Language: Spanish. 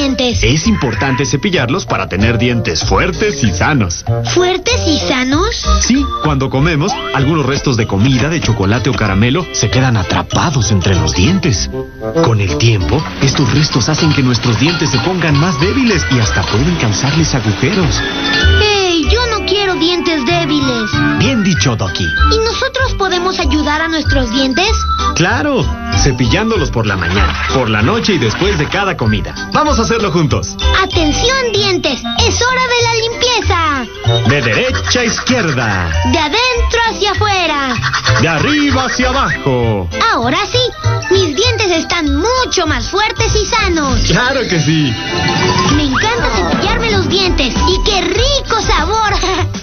dientes? Es importante cepillarlos para tener dientes fuertes y sanos. ¿Fuertes y sanos? Sí, cuando comemos, algunos restos de comida, de chocolate o caramelo se quedan atrapados entre los dientes. Con el tiempo, estos restos hacen que nuestros dientes se pongan más débiles y hasta pueden causarles agujeros. ¡Hey! Yo no quiero dientes débiles. Bien dicho, Doki. ¿Y nosotros podemos ayudar a nuestros dientes? ¡Claro! Cepillándolos por la mañana, por la noche y después de cada comida. ¡Vamos a hacerlo juntos! ¡Atención, dientes! ¡Es hora de la limpieza! De derecha a izquierda. De adentro hacia afuera. De arriba hacia abajo. Ahora sí, mis dientes están mucho más fuertes y sanos. ¡Claro que sí! Me encanta cepillarme los dientes. ¡Y qué rico sabor!